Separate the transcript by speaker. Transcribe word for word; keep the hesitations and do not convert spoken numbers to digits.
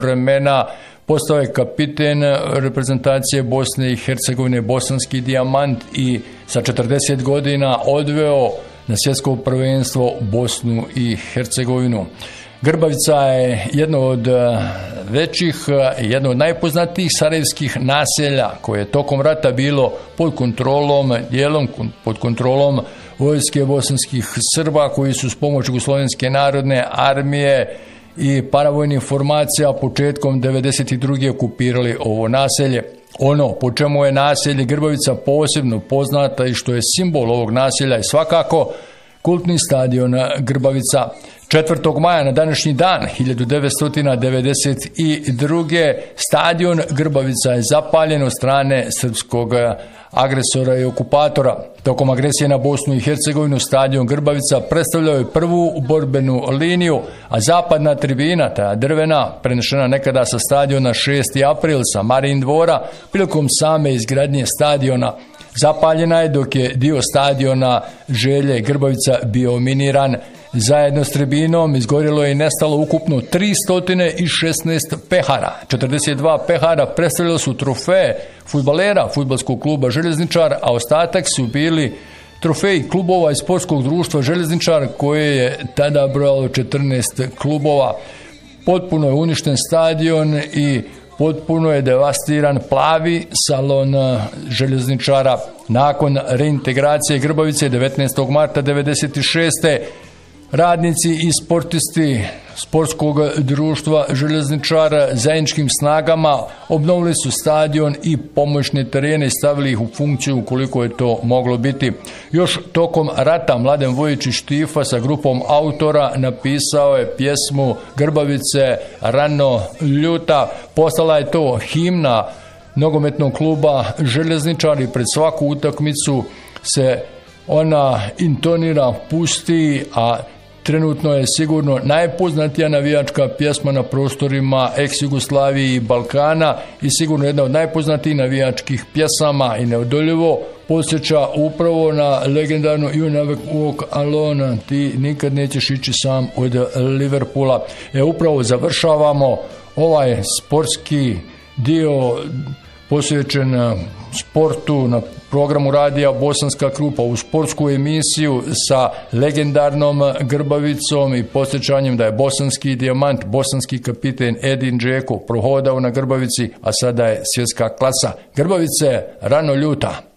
Speaker 1: vremena postao je kapiten reprezentacije Bosne i Hercegovine, bosanski dijamant, i sa četrdeset godina odveo na svjetsko prvenstvo Bosnu i Hercegovinu. Grbavica je jedno od većih, jedno od najpoznatijih sarajevskih naselja koje je tokom rata bilo pod kontrolom, dijelom pod kontrolom vojske bosanskih Srba, koji su s pomoć Jugoslovenske narodne armije i paravojnih formacija početkom devedeset druge okupirali ovo naselje. Ono po čemu je naselje Grbavica posebno poznata i što je simbol ovog naselja je svakako kultni stadion Grbavica. četvrtog maja na današnji dan hiljadu devetsto devedeset druge stadion Grbavica je zapaljen od strane srpskog agresora i okupatora. Tokom agresije na Bosnu i Hercegovinu stadion Grbavica predstavljao je prvu borbenu liniju, a zapadna tribina, ta drvena, prenešena nekada sa stadiona šesti april sa Marijin dvora, prilikom same izgradnje stadiona zapaljena je, dok je dio stadiona Želje Grbavica bio miniran. Zajedno s tribinom izgorilo je i nestalo ukupno tristo šesnaest pehara. četrdeset dva pehara predstavljali su trofeje fudbalera fudbalskog kluba Željezničar, a ostatak su bili trofeji klubova i sportskog društva Željezničar, koje je tada brojalo četrnaest klubova. Potpuno je uništen stadion i potpuno je devastiran plavi salon Željezničara. Nakon reintegracije Grbavice devetnaestog marta devedeset šeste radnici i sportisti sportskog društva Željezničara zajedničkim snagama obnovili su stadion i pomoćne terene i stavili ih u funkciju koliko je to moglo biti. Još tokom rata Mladen Vojičić Tifa sa grupom autora napisao je pjesmu Grbavice Rano ljuta. Postala je to himna nogometnog kluba Željezničar i pred svaku utakmicu se ona intonira, pusti, a trenutno je sigurno najpoznatija navijačka pjesma na prostorima ex-Jugoslavije i Balkana i sigurno jedna od najpoznatijih navijačkih pjesama i neodoljivo podsjeća upravo na legendarnu You Never Walk Alone, ti nikad nećeš ići sam od Liverpoola. E, upravo završavamo ovaj sportski dio posvećen sportu na programu radija Bosanska Krupa, u sportsku emisiju sa legendarnom Grbavicom i podsjećanjem da je bosanski dijamant, bosanski kapiten Edin Džeko prohodao na Grbavici, a sada je svjetska klasa. Grbavice Rano ljuta.